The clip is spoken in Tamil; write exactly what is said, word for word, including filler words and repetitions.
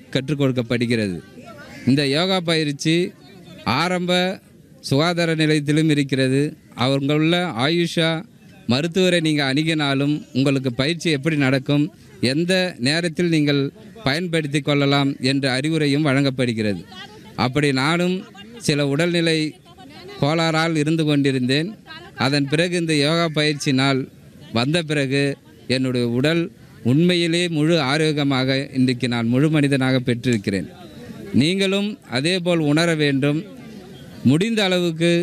கற்றுக் கொடுக்கப்படுகிறது. இந்த யோகா பயிற்சி ஆரம்ப சுகாதார நிலையத்திலும் இருக்கிறது. அவங்களுள்ள ஆயுஷா மருத்துவரை நீங்கள் அணுகினாலும் உங்களுக்கு பயிற்சி எப்படி நடக்கும், எந்த நேரத்தில் நீங்கள் பயன்படுத்தி கொள்ளலாம் என்ற அறிவுரையும் வழங்கப்படுகிறது. அப்படி நானும் சில உடல்நிலை கோளாறால் இருந்து கொண்டிருந்தேன். அதன் பிறகு இந்த யோகா பயிற்சி நாள் வந்த பிறகு என்னுடைய உடல் உண்மையிலே முழு ஆரோக்கியமாக இன்றைக்கு நான் முழு மனிதனாக பெற்றிருக்கிறேன். நீங்களும் அதேபோல் உணர வேண்டும். முடிந்த அளவுக்கு